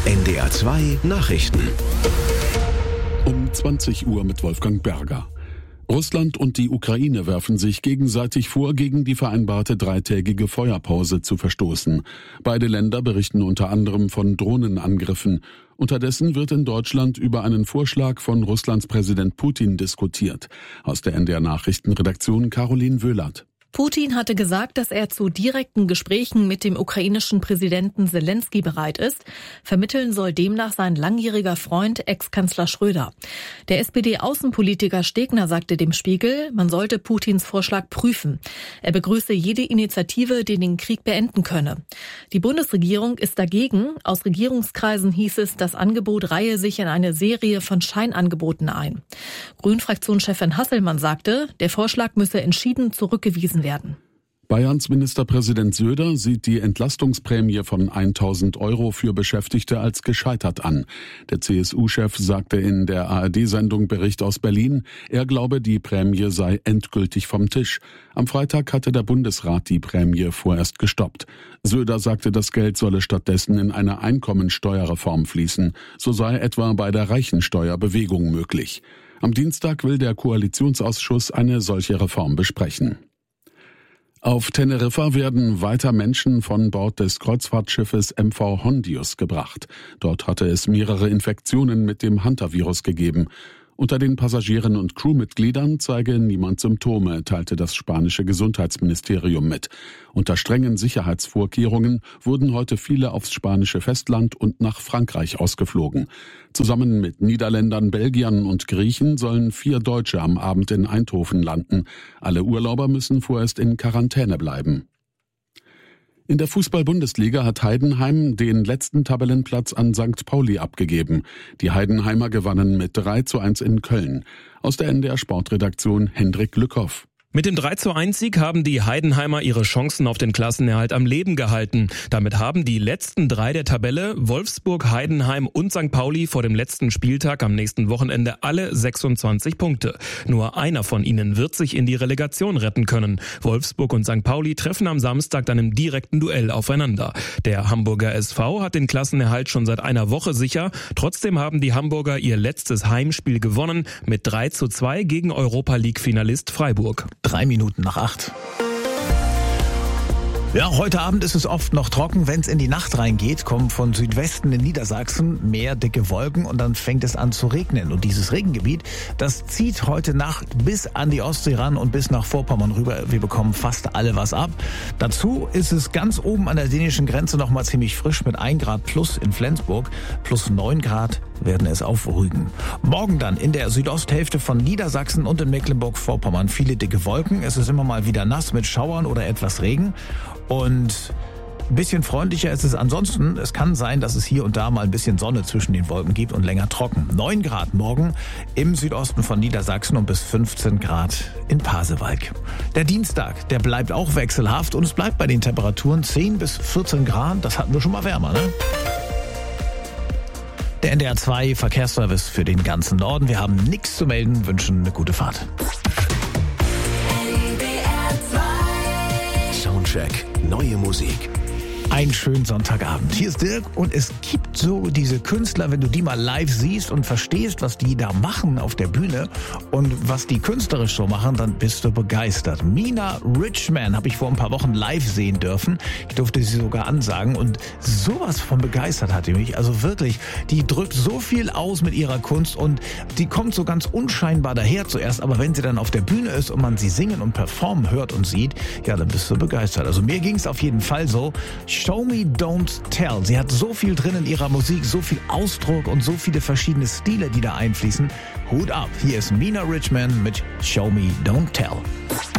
NDR 2 Nachrichten. Um 20 Uhr mit Wolfgang Berger. Russland und die Ukraine werfen sich gegenseitig vor, gegen die vereinbarte 3-tägige Feuerpause zu verstoßen. Beide Länder berichten unter anderem von Drohnenangriffen. Unterdessen wird in Deutschland über einen Vorschlag von Russlands Präsident Putin diskutiert. Aus der NDR Nachrichtenredaktion Caroline Wöhlert. Putin hatte gesagt, dass er zu direkten Gesprächen mit dem ukrainischen Präsidenten Selenskyj bereit ist. Vermitteln soll demnach sein langjähriger Freund, Ex-Kanzler Schröder. Der SPD-Außenpolitiker Stegner sagte dem Spiegel, man sollte Putins Vorschlag prüfen. Er begrüße jede Initiative, die den Krieg beenden könne. Die Bundesregierung ist dagegen. Aus Regierungskreisen hieß es, das Angebot reihe sich in eine Serie von Scheinangeboten ein. Grünen-Fraktionschefin Hasselmann sagte, der Vorschlag müsse entschieden zurückgewiesen werden. Bayerns Ministerpräsident Söder sieht die Entlastungsprämie von 1.000 € für Beschäftigte als gescheitert an. Der CSU-Chef sagte in der ARD-Sendung Bericht aus Berlin, er glaube, die Prämie sei endgültig vom Tisch. Am Freitag hatte der Bundesrat die Prämie vorerst gestoppt. Söder sagte, das Geld solle stattdessen in eine Einkommensteuerreform fließen. So sei etwa bei der Reichensteuer Bewegung möglich. Am Dienstag will der Koalitionsausschuss eine solche Reform besprechen. Auf Teneriffa werden weiter Menschen von Bord des Kreuzfahrtschiffes MV Hondius gebracht. Dort hatte es mehrere Infektionen mit dem Hantavirus gegeben. Unter den Passagieren und Crewmitgliedern zeige niemand Symptome, teilte das spanische Gesundheitsministerium mit. Unter strengen Sicherheitsvorkehrungen wurden heute viele aufs spanische Festland und nach Frankreich ausgeflogen. Zusammen mit Niederländern, Belgiern und Griechen sollen 4 Deutsche am Abend in Eindhoven landen. Alle Urlauber müssen vorerst in Quarantäne bleiben. In der Fußball-Bundesliga hat Heidenheim den letzten Tabellenplatz an St. Pauli abgegeben. Die Heidenheimer gewannen mit 3:1 in Köln. Aus der NDR Sportredaktion Hendrik Lückhoff. Mit dem 3:1-Sieg haben die Heidenheimer ihre Chancen auf den Klassenerhalt am Leben gehalten. Damit haben die letzten 3 der Tabelle, Wolfsburg, Heidenheim und St. Pauli, vor dem letzten Spieltag am nächsten Wochenende alle 26 Punkte. Nur einer von ihnen wird sich in die Relegation retten können. Wolfsburg und St. Pauli treffen am Samstag dann im direkten Duell aufeinander. Der Hamburger SV hat den Klassenerhalt schon seit einer Woche sicher. Trotzdem haben die Hamburger ihr letztes Heimspiel gewonnen mit 3:2 gegen Europa-League-Finalist Freiburg. 7:03. Ja, heute Abend ist es oft noch trocken. Wenn es in die Nacht reingeht, kommen von Südwesten in Niedersachsen mehr dicke Wolken und dann fängt es an zu regnen. Und dieses Regengebiet, das zieht heute Nacht bis an die Ostsee ran und bis nach Vorpommern rüber. Wir bekommen fast alle was ab. Dazu ist es ganz oben an der dänischen Grenze nochmal ziemlich frisch mit 1 Grad plus in Flensburg. Plus 9 Grad werden es auf Rügen. Morgen dann in der Südosthälfte von Niedersachsen und in Mecklenburg-Vorpommern viele dicke Wolken. Es ist immer mal wieder nass mit Schauern oder etwas Regen. Und ein bisschen freundlicher ist es ansonsten. Es kann sein, dass es hier und da mal ein bisschen Sonne zwischen den Wolken gibt und länger trocken. 9 Grad morgen im Südosten von Niedersachsen und bis 15 Grad in Pasewalk. Der Dienstag, der bleibt auch wechselhaft und es bleibt bei den Temperaturen 10 bis 14 Grad. Das hatten wir schon mal wärmer, ne? Der NDR 2 Verkehrsservice für den ganzen Norden. Wir haben nichts zu melden, wünschen eine gute Fahrt. Soundcheck. Neue Musik. Einen schönen Sonntagabend. Hier ist Dirk und es gibt so diese Künstler, wenn du die mal live siehst und verstehst, was die da machen auf der Bühne und was die künstlerisch so machen, dann bist du begeistert. Mina Richman habe ich vor ein paar Wochen live sehen dürfen. Ich durfte sie sogar ansagen und sowas von begeistert hat die mich. Also wirklich, die drückt so viel aus mit ihrer Kunst und die kommt so ganz unscheinbar daher zuerst, aber wenn sie dann auf der Bühne ist und man sie singen und performen hört und sieht, ja, dann bist du begeistert. Also mir ging es auf jeden Fall so. Show Me Don't Tell. Sie hat so viel drin in ihrer Musik, so viel Ausdruck und so viele verschiedene Stile, die da einfließen. Hut ab. Hier ist Mina Richman mit Show Me Don't Tell.